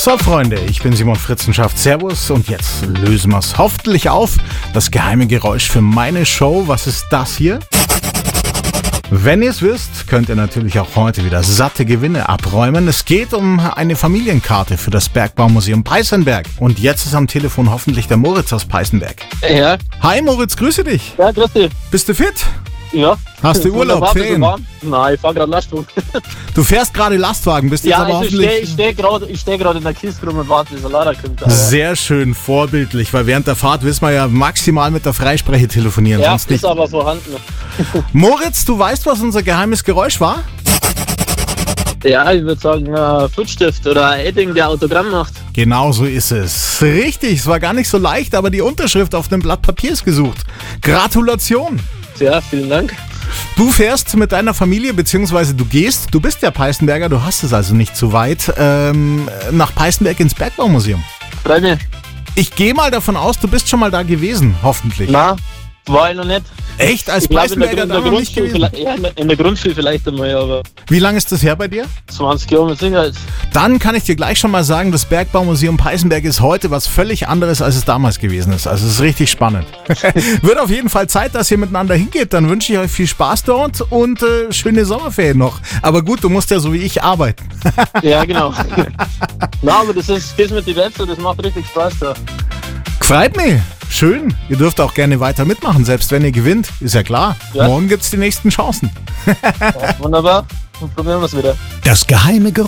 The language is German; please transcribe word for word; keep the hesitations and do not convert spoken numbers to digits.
So Freunde, ich bin Simon Fritzenschaft, Servus und jetzt lösen wir es hoffentlich auf. Das geheime Geräusch für meine Show, was ist das hier? Wenn ihr es wisst, könnt ihr natürlich auch heute wieder satte Gewinne abräumen. Es geht um eine Familienkarte für das Bergbaumuseum Peißenberg. Und jetzt ist am Telefon hoffentlich der Moritz aus Peißenberg. Ja. Hi Moritz, grüße dich. Ja, grüß dich. Bist du fit? Ja. Hast du Urlaub, Ferien? Nein, ich fahr gerade Lastwagen. Du fährst gerade Lastwagen, bist jetzt Ja, aber also ich hoffentlich... stehe steh gerade steh grad in der Kiste rum und warte, bis der Lader kommt. Aber Sehr schön, vorbildlich, weil während der Fahrt wissen wir ja maximal mit der Freispreche telefonieren, ja, sonst nicht. ist aber vorhanden. Moritz, du weißt, was unser geheimes Geräusch war? Ja, ich würde sagen, ein Footstift oder ein Edding, der Autogramm macht. Genau so ist es. Richtig, es war gar nicht so leicht, aber die Unterschrift auf dem Blatt Papier ist gesucht. Gratulation! Ja, vielen Dank. Du fährst mit deiner Familie, beziehungsweise du gehst, du bist ja Peißenberger, du hast es also nicht so weit, ähm, nach Peißenberg ins Bergbaumuseum. Freu mich. Ich gehe mal davon aus, du bist schon mal da gewesen, hoffentlich. Nein, war ich noch nicht. Echt? Als Ich glaube, in der, Peißenberger Grund- da in der noch nicht Grundschule gewesen? vielleicht, ja, in der- in der Grundschule vielleicht einmal, aber Wie lange ist das her bei dir? zwanzig Jahre mit Sicherheit. Dann kann ich dir gleich schon mal sagen, das Bergbaumuseum Peißenberg ist heute was völlig anderes, als es damals gewesen ist. Also es ist richtig spannend. Wird auf jeden Fall Zeit, dass ihr miteinander hingeht. Dann wünsche ich euch viel Spaß dort und äh, schöne Sommerferien noch. Aber gut, du musst ja so wie ich arbeiten. Ja, genau. Na, aber das ist, das mit die Website, das macht richtig Spaß da. Freut mich. Schön. Ihr dürft auch gerne weiter mitmachen, selbst wenn ihr gewinnt. Ist ja klar. Ja. Morgen gibt's die nächsten Chancen. Ja, wunderbar. Und probieren wir es wieder. Das geheime Geräusch.